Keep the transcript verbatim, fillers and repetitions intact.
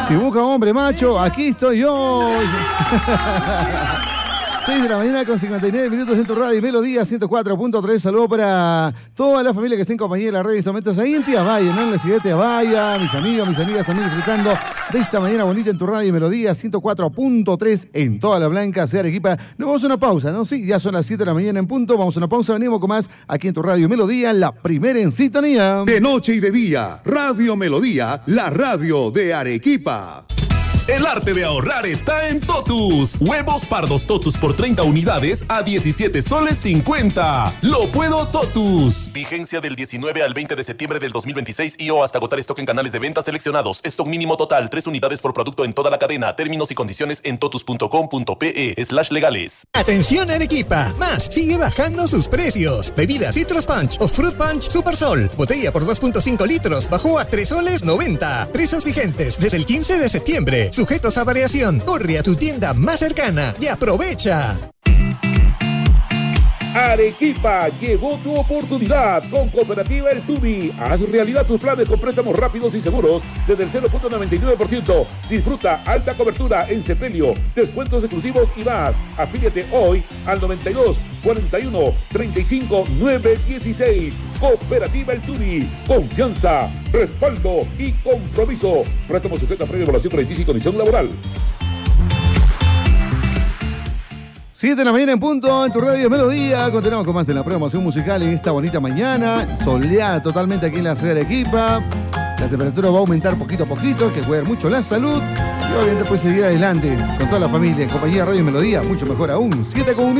Si busca hombre macho, aquí estoy yo. seis de la mañana con cincuenta y nueve minutos en tu radio Melodía ciento cuatro punto tres. Saludo para toda la familia que está en compañía de la radio en estos momentos ahí en Tía Vaya, ¿no? En la ciudad de Tía Vaya, mis amigos, mis amigas también disfrutando de esta mañana bonita en tu radio Melodía ciento cuatro punto tres en toda la blanca, sea Arequipa. Nos vamos a una pausa, ¿no? Sí, ya son las siete de la mañana en punto. Vamos a una pausa, venimos con más aquí en tu radio Melodía, la primera en sintonía. De noche y de día, Radio Melodía, la radio de Arequipa. El arte de ahorrar está en Totus. Huevos pardos Totus por treinta unidades a diecisiete soles cincuenta. Lo puedo Totus. Vigencia del diecinueve al veinte de septiembre del dos mil veintiséis y o hasta agotar stock en canales de venta seleccionados. Stock mínimo total, tres unidades por producto en toda la cadena. Términos y condiciones en totus punto com punto pe slash legales. Atención Arequipa, Más sigue bajando sus precios. Bebida Citrus Punch o Fruit Punch Super Sol. Botella por dos punto cinco litros bajó a tres soles noventa. Precios vigentes desde el quince de septiembre. Sujetos a variación. Corre a tu tienda más cercana y aprovecha. Arequipa, llegó tu oportunidad con Cooperativa El Tubi. Haz realidad tus planes con préstamos rápidos y seguros desde el cero punto noventa y nueve por ciento. Disfruta alta cobertura en sepelio, descuentos exclusivos y más. Afíliate hoy al noventa y dos, cuarenta y uno, treinta y cinco, novecientos dieciséis. Cooperativa El Tubi. Confianza, respaldo y compromiso. Préstamo sujeto a previa evaluación crediticia y condición laboral. siete de la mañana en punto, en tu radio Melodía. Continuamos con más de la programación musical en esta bonita mañana. Soleada totalmente aquí en la ciudad de Arequipa. La temperatura va a aumentar poquito a poquito, hay que cuidar mucho la salud. Y obviamente puede seguir adelante con toda la familia en compañía de Radio Melodía, mucho mejor aún. siete con un minuto.